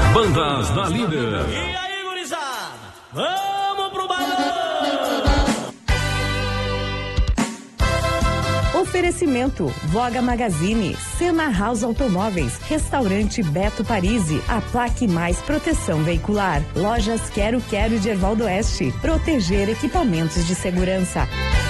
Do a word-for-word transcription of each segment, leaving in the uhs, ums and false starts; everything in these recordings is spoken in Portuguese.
Bandas da Líder. E aí, gurizada? Vamos pro balão! Oferecimento, Voga Magazine, Sena House Automóveis, Restaurante Beto Parisi, a Plaque Mais Proteção Veicular, Lojas Quero Quero de Ervaldo Oeste, proteger equipamentos de segurança.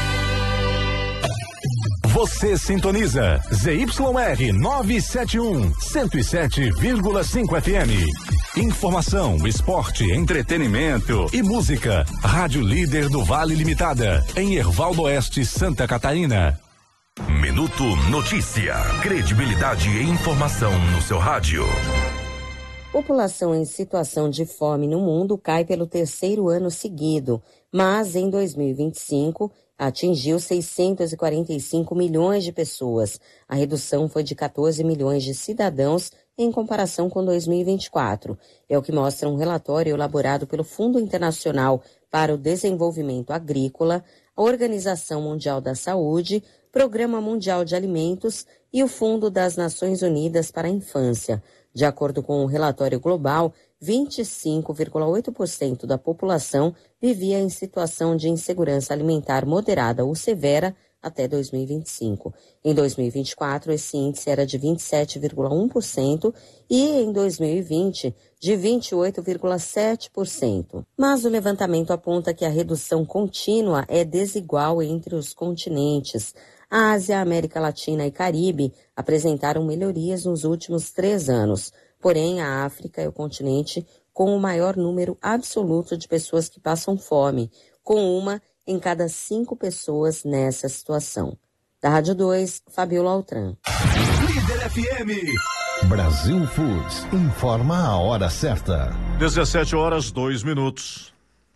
Você sintoniza Z Y R novecentos e setenta e um, cento e sete vírgula cinco F M. Informação, esporte, entretenimento e música. Rádio Líder do Vale Limitada, em Ervaldo Oeste, Santa Catarina. Minuto Notícia. Credibilidade e informação no seu rádio. População em situação de fome no mundo cai pelo terceiro ano seguido, mas em dois mil e vinte e cinco atingiu seiscentos e quarenta e cinco milhões de pessoas. A redução foi de quatorze milhões de cidadãos em comparação com dois mil e vinte e quatro. É o que mostra um relatório elaborado pelo Fundo Internacional para o Desenvolvimento Agrícola, a Organização Mundial da Saúde, Programa Mundial de Alimentos e o Fundo das Nações Unidas para a Infância. De acordo com o relatório global, vinte e cinco vírgula oito por cento da população vivia em situação de insegurança alimentar moderada ou severa até dois mil e vinte e cinco. Em dois mil e vinte e quatro, esse índice era de vinte e sete vírgula um por cento e em dois mil e vinte, de vinte e oito vírgula sete por cento. Mas o levantamento aponta que a redução contínua é desigual entre os continentes. A Ásia, a América Latina e Caribe apresentaram melhorias nos últimos três anos. Porém, a África é o continente com o maior número absoluto de pessoas que passam fome, com uma em cada cinco pessoas nessa situação. Da Rádio dois, Fabiola Altran. Líder F M. Brasil Foods informa a hora certa. dezessete horas, dois minutos.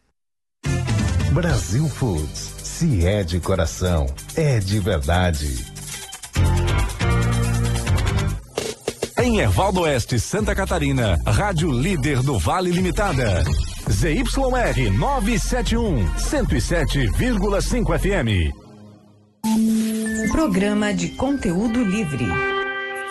Brasil Foods. Se é de coração, é de verdade. Em Ervaldo Oeste, Santa Catarina, Rádio Líder do Vale Limitada. Z Y R novecentos e setenta e um, cento e sete vírgula cinco F M. Programa de conteúdo livre.